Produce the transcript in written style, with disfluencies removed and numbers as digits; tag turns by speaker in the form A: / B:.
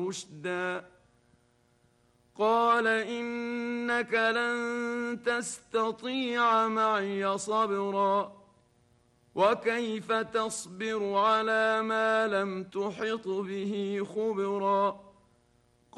A: رشدا قال إنك لن تستطيع معي صبرا وكيف تصبر على ما لم تحط به خبرا